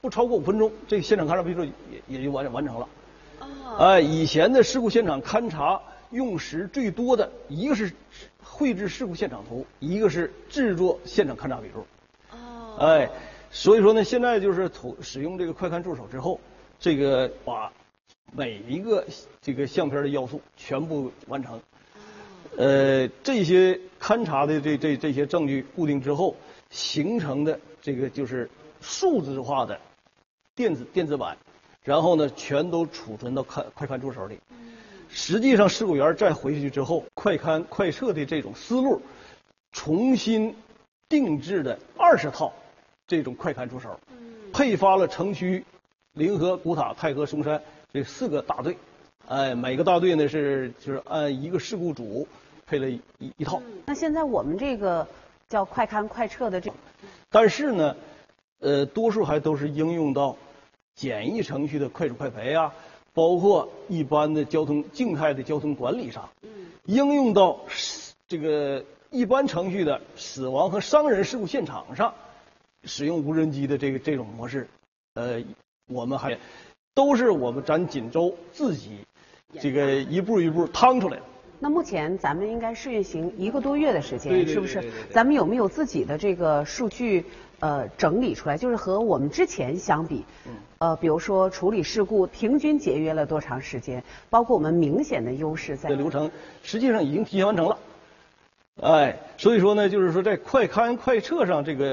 不超过5分钟，这个现场勘查笔录也就完成了。以前的事故现场勘查用时最多的一个是绘制事故现场图，一个是制作现场勘查笔录。所以说呢，现在就是使用这个快勘助手之后，这个把每一个这个相片的要素全部完成。这些勘查的这些证据固定之后，形成的这个就是数字化的电子版，然后呢全都储存到快勘助手里。实际上事故员再回去之后，快勘快测的这种思路，重新定制的20套这种快勘助手，配发了城区、临河、古塔、太和、松山这4个大队。每个大队呢就是按一个事故组配了一套。 那现在我们这个叫快勘快测的但是呢，多数还都是应用到简易程序的快速快赔啊，包括一般的静态的交通管理上，应用到这个一般程序的死亡和伤人事故现场上，使用无人机的这种模式，我们还都是咱锦州自己这个一步一步趟出来的。 那目前咱们应该试运行1个多月的时间，是不是？ 对。 咱们有没有自己的这个数据整理出来？就是和我们之前相比，比如说处理事故平均节约了多长时间？包括我们明显的优势在。 流程实际上已经提前完成了。所以说呢，就是说在快勘快测上这个。